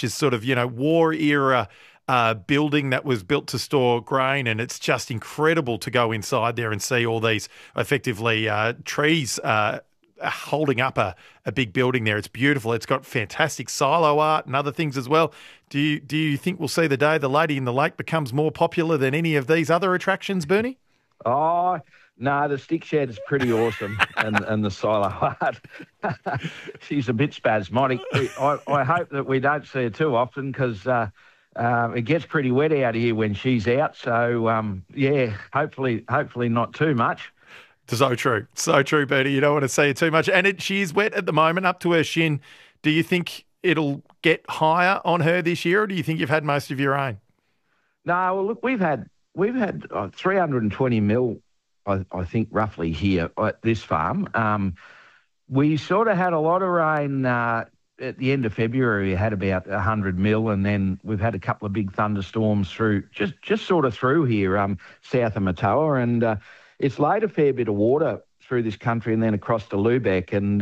which is sort of, war era building that was built to store grain, and it's just incredible to go inside there and see all these effectively trees holding up a big building there. It's beautiful. It's got fantastic silo art and other things as well. Do you think we'll see the day the Lady in the Lake becomes more popular than any of these other attractions, Bernie? Oh, no, the stick shed is pretty awesome, and the silo art. She's a bit spasmodic. I hope that we don't see her too often because it gets pretty wet out here when she's out. So, hopefully not too much. So true, Bertie. You don't want to see it too much. And she is wet at the moment, up to her shin. Do you think it'll get higher on her this year, or do you think you've had most of your rain? No, well, look, we've had 320 mil, I think, roughly here at this farm. We sort of had a lot of rain at the end of February. We had about 100 mil, and then we've had a couple of big thunderstorms through, just sort of through here, south of Matoa, and it's laid a fair bit of water through this country and then across to Lubeck, and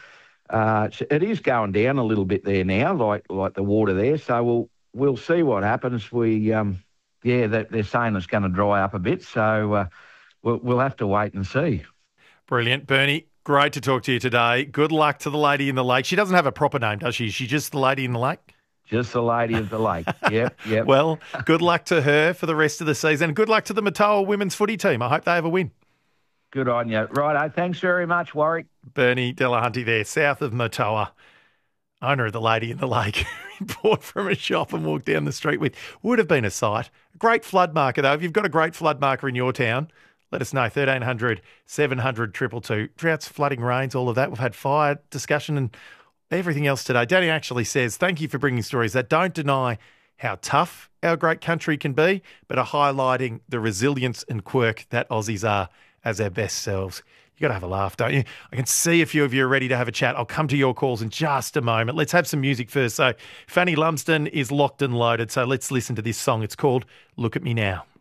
it is going down a little bit there now, like the water there. So we'll see what happens. They're saying it's going to dry up a bit, so we'll have to wait and see. Brilliant, Bernie. Great to talk to you today. Good luck to the Lady in the Lake. She doesn't have a proper name, does she? She's just the Lady in the Lake? Just the Lady of the Lake. Yep. Well, good luck to her for the rest of the season. Good luck to the Matoa women's footy team. I hope they have a win. Good on you. Righto. Thanks very much, Warwick. Bernie Delahunty there, south of Matoa, owner of the Lady in the Lake. He bought from a shop and walked down the street with. Would have been a sight. A great flood marker, though. If you've got a great flood marker in your town, let us know. 1300 700 222. Droughts, flooding, rains, all of that. We've had fire discussion and everything else today. Danny actually says, thank you for bringing stories that don't deny how tough our great country can be, but are highlighting the resilience and quirk that Aussies are as our best selves. You got to have a laugh, don't you? I can see a few of you are ready to have a chat. I'll come to your calls in just a moment. Let's have some music first. So Fanny Lumsden is locked and loaded. So let's listen to this song. It's called Look at Me Now.